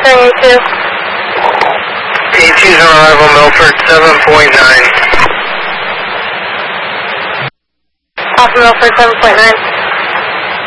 showing A2. A2's on arrival, Milford 7.9. Off Milford 7.9.